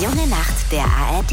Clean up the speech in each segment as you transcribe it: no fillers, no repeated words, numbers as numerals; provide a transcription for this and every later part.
junge Nacht der ARD.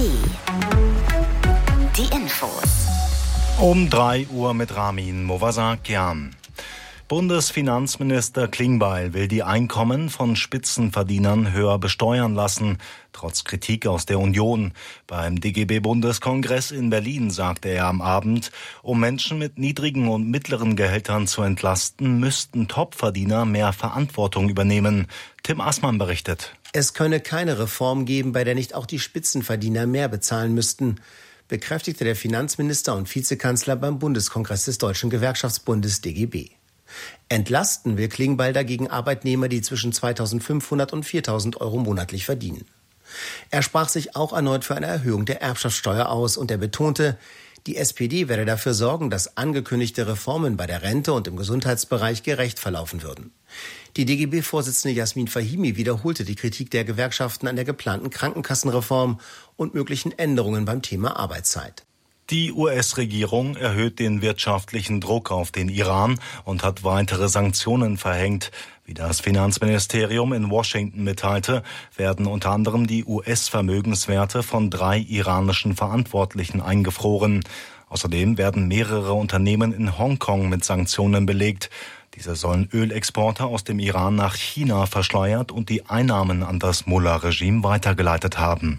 Die Infos. Um 3 Uhr mit Ramin Movasakian. Bundesfinanzminister Klingbeil will die Einkommen von Spitzenverdienern höher besteuern lassen, trotz Kritik aus der Union. Beim DGB-Bundeskongress in Berlin sagte er am Abend, um Menschen mit niedrigen und mittleren Gehältern zu entlasten, müssten Topverdiener mehr Verantwortung übernehmen. Tim Assmann berichtet. Es könne keine Reform geben, bei der nicht auch die Spitzenverdiener mehr bezahlen müssten, bekräftigte der Finanzminister und Vizekanzler beim Bundeskongress des Deutschen Gewerkschaftsbundes DGB. Entlasten will Klingbeil dagegen Arbeitnehmer, die zwischen 2.500 und 4.000 Euro monatlich verdienen. Er sprach sich auch erneut für eine Erhöhung der Erbschaftssteuer aus und er betonte, die SPD werde dafür sorgen, dass angekündigte Reformen bei der Rente und im Gesundheitsbereich gerecht verlaufen würden. Die DGB-Vorsitzende Jasmin Fahimi wiederholte die Kritik der Gewerkschaften an der geplanten Krankenkassenreform und möglichen Änderungen beim Thema Arbeitszeit. Die US-Regierung erhöht den wirtschaftlichen Druck auf den Iran und hat weitere Sanktionen verhängt. Wie das Finanzministerium in Washington mitteilte, werden unter anderem die US-Vermögenswerte von 3 iranischen Verantwortlichen eingefroren. Außerdem werden mehrere Unternehmen in Hongkong mit Sanktionen belegt. Diese sollen Ölexporte aus dem Iran nach China verschleiert und die Einnahmen an das Mullah-Regime weitergeleitet haben.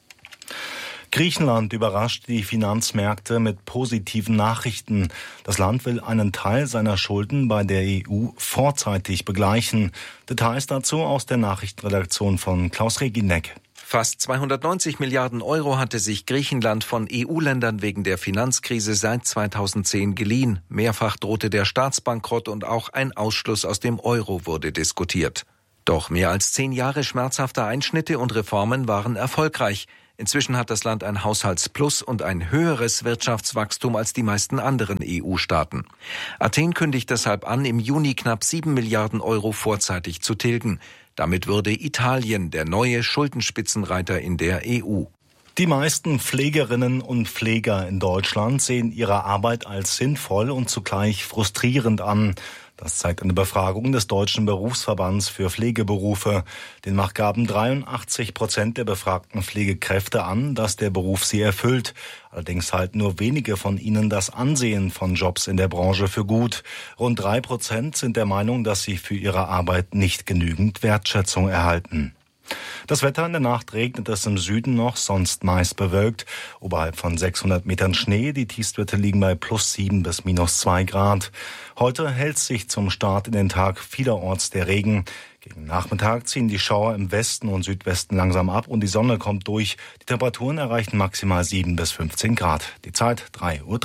Griechenland überrascht die Finanzmärkte mit positiven Nachrichten. Das Land will einen Teil seiner Schulden bei der EU vorzeitig begleichen. Details dazu aus der Nachrichtenredaktion von Klaus Regineck. Fast 290 Milliarden Euro hatte sich Griechenland von EU-Ländern wegen der Finanzkrise seit 2010 geliehen. Mehrfach drohte der Staatsbankrott und auch ein Ausschluss aus dem Euro wurde diskutiert. Doch mehr als 10 Jahre schmerzhafter Einschnitte und Reformen waren erfolgreich. Inzwischen hat das Land ein Haushaltsplus und ein höheres Wirtschaftswachstum als die meisten anderen EU-Staaten. Athen kündigt deshalb an, im Juni knapp 7 Milliarden Euro vorzeitig zu tilgen. Damit würde Italien der neue Schuldenspitzenreiter in der EU. Die meisten Pflegerinnen und Pfleger in Deutschland sehen ihre Arbeit als sinnvoll und zugleich frustrierend an. Das zeigt eine Befragung des Deutschen Berufsverbands für Pflegeberufe. Demnach gaben 83% der befragten Pflegekräfte an, dass der Beruf sie erfüllt. Allerdings halten nur wenige von ihnen das Ansehen von Jobs in der Branche für gut. Rund 3% sind der Meinung, dass sie für ihre Arbeit nicht genügend Wertschätzung erhalten. Das Wetter: in der Nacht regnet es im Süden noch, sonst meist bewölkt. Oberhalb von 600 Metern Schnee, die Tiefstwerte liegen bei +7 bis -2 Grad. Heute hält sich zum Start in den Tag vielerorts der Regen. Gegen Nachmittag ziehen die Schauer im Westen und Südwesten langsam ab und die Sonne kommt durch. Die Temperaturen erreichen maximal 7 bis 15 Grad. Die Zeit 3:03 Uhr.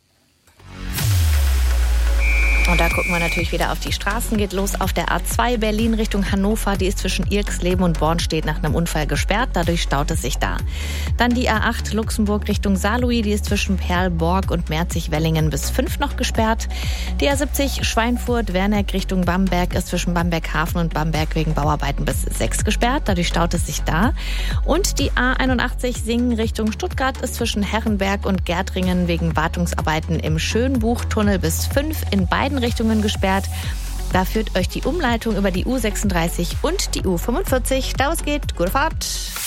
Und da gucken wir natürlich wieder auf die Straßen. Geht los auf der A2 Berlin Richtung Hannover. Die ist zwischen Irxleben und Bornstedt nach einem Unfall gesperrt. Dadurch staut es sich da. Dann die A8 Luxemburg Richtung Saarlouis. Die ist zwischen Perlborg und Merzig-Wellingen bis 5 noch gesperrt. Die A70 Schweinfurt-Werneck Richtung Bamberg ist zwischen Bamberg-Hafen und Bamberg wegen Bauarbeiten bis 6 gesperrt. Dadurch staut es sich da. Und die A81 Singen Richtung Stuttgart ist zwischen Herrenberg und Gärtringen wegen Wartungsarbeiten im Schönbuchtunnel bis 5 in beiden Richtungen gesperrt. Da führt euch die Umleitung über die U36 und die U45. Da es geht, gute Fahrt.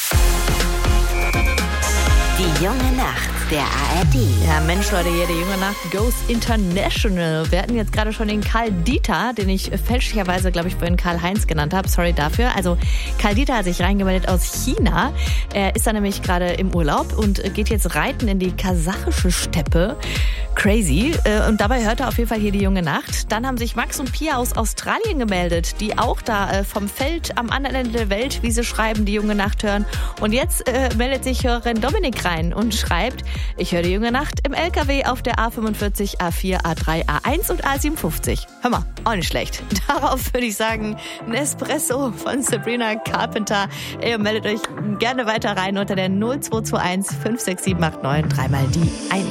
Die junge Nacht der ARD. Ja, Mensch, Leute, hier die junge Nacht goes international. Wir hatten jetzt gerade schon den Karl Dieter, den ich fälschlicherweise, glaube ich, vorhin Karl-Heinz genannt habe. Sorry dafür. Also Karl Dieter hat sich reingemeldet aus China. Er ist da nämlich gerade im Urlaub und geht jetzt reiten in die kasachische Steppe. Crazy. Und dabei hört er auf jeden Fall hier die junge Nacht. Dann haben sich Max und Pia aus Australien gemeldet, die auch da vom Feld am anderen Ende der Welt, wie sie schreiben, die junge Nacht hören. Und jetzt meldet sich Hörerin Dominik rein und schreibt: Ich höre die junge Nacht im LKW auf der A45, A4, A3, A1 und A57. Hör mal, auch nicht schlecht. Darauf würde ich sagen, Nespresso von Sabrina Carpenter. Ihr meldet euch gerne weiter rein unter der 0221 56789, dreimal die 1.